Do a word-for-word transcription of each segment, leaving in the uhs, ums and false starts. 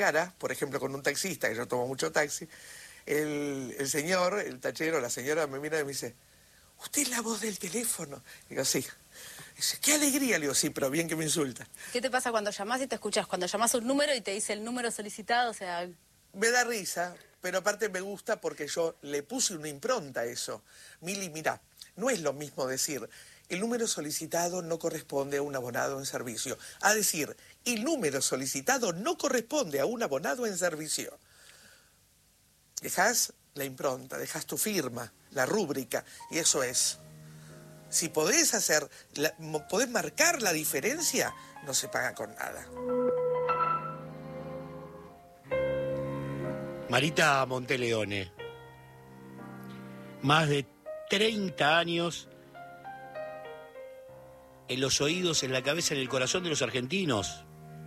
cara, por ejemplo, con un taxista, que yo tomo mucho taxi, el, el señor, el tachero, la señora me mira y me dice, ¿usted es la voz del teléfono? Digo, sí. Dice, qué alegría. Le digo, sí, pero bien que me insulta. ¿Qué te pasa cuando llamás y te escuchás? Cuando llamás un número y te dice el número solicitado, o sea... Me da risa, pero aparte me gusta porque yo le puse una impronta a eso. Mili, mirá, no es lo mismo decir, el número solicitado no corresponde a un abonado en servicio, a decir, el número solicitado no corresponde a un abonado en servicio. Dejás la impronta, dejás tu firma, la rúbrica, y eso es. Si podés hacer, la, podés marcar la diferencia, no se paga con nada. Marita Monteleone, más de treinta años en los oídos, en la cabeza, en el corazón de los argentinos.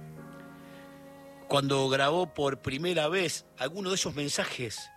Cuando grabó por primera vez alguno de esos mensajes,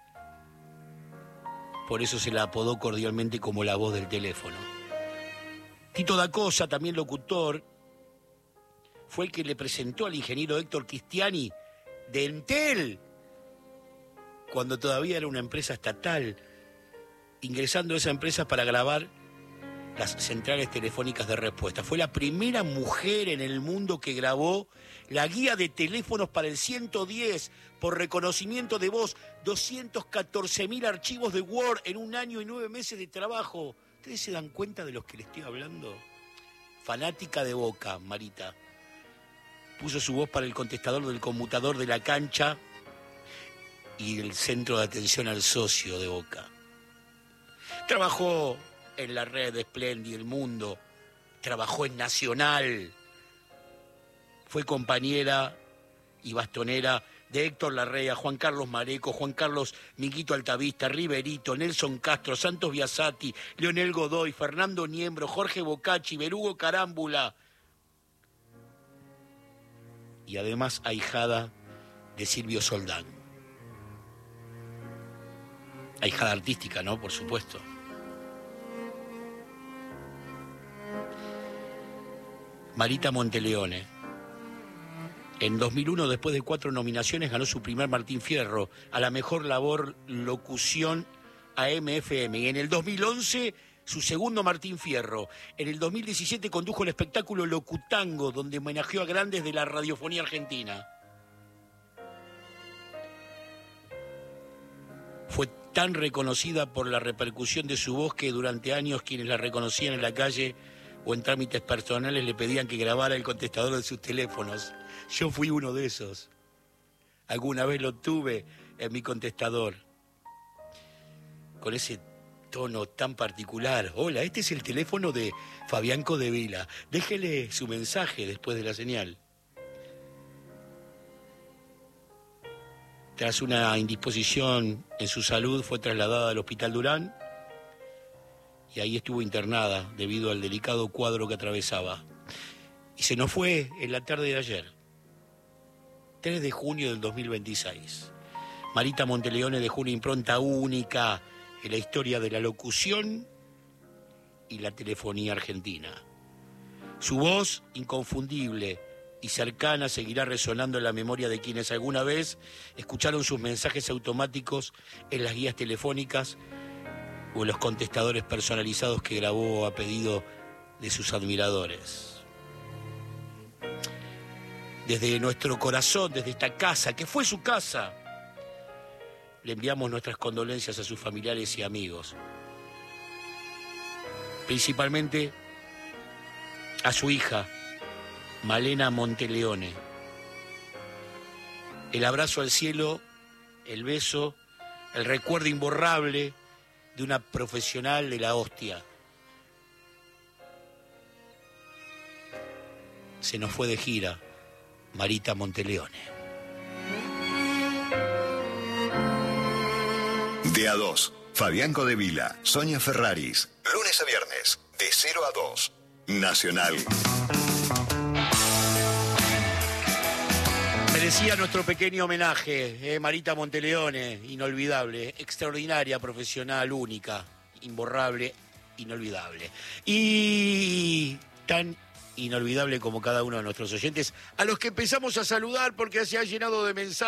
por eso se la apodó cordialmente como la voz del teléfono. Tito Dacosa, también locutor, fue el que le presentó al ingeniero Héctor Cristiani de Entel, cuando todavía era una empresa estatal, ingresando a esa empresa para grabar las centrales telefónicas de respuesta. Fue la primera mujer en el mundo que grabó la guía de teléfonos para el ciento diez por reconocimiento de voz, doscientos catorce mil archivos de Word en un año y nueve meses de trabajo. ¿Ustedes se dan cuenta de los que les estoy hablando? Fanática de Boca, Marita. Puso su voz para el contestador del conmutador de la cancha y el centro de atención al socio de Boca. Trabajó en la red de Splendid, El Mundo, trabajó en Nacional, fue compañera y bastonera de Héctor Larrea, Juan Carlos Mareco, Juan Carlos Minguito Altavista, Riverito, Nelson Castro, Santos Biasati, Leonel Godoy, Fernando Niembro, Jorge Bocacci, Berugo Carámbula, y además ahijada de Silvio Soldán. Ahijada artística, ¿no? Por supuesto. Marita Monteleone. En dos mil uno, después de cuatro nominaciones, ganó su primer Martín Fierro a la mejor labor locución A M F M. Y en el dos mil once, su segundo Martín Fierro. En el dos mil diecisiete condujo el espectáculo Locutango, donde homenajeó a grandes de la radiofonía argentina. Fue tan reconocida por la repercusión de su voz que durante años quienes la reconocían en la calle o en trámites personales le pedían que grabara el contestador de sus teléfonos. Yo fui uno de esos. Alguna vez lo tuve en mi contestador. Con ese tono tan particular. Hola, este es el teléfono de Fabián Codevila. Déjele su mensaje después de la señal. Tras una indisposición en su salud, fue trasladada al Hospital Durán y ahí estuvo internada debido al delicado cuadro que atravesaba. Y se nos fue en la tarde de ayer, tres de junio del dos mil veintiséis. Marita Monteleone dejó una impronta única en la historia de la locución y la telefonía argentina. Su voz, inconfundible y cercana, seguirá resonando en la memoria de quienes alguna vez escucharon sus mensajes automáticos en las guías telefónicas o en los contestadores personalizados que grabó a pedido de sus admiradores. Desde nuestro corazón, desde esta casa, que fue su casa, le enviamos nuestras condolencias a sus familiares y amigos. Principalmente a su hija, Malena Monteleone. El abrazo al cielo, el beso, el recuerdo imborrable de una profesional de la hostia. Se nos fue de gira Marita Monteleone. De a dos, Fabián Codevila, Sonia Ferraris. Lunes a viernes, de cero a dos. Nacional. Merecía nuestro pequeño homenaje, eh, Marita Monteleone, inolvidable, extraordinaria, profesional, única, imborrable, inolvidable. Y tan inolvidable como cada uno de nuestros oyentes, a los que empezamos a saludar porque se ha llenado de mensajes.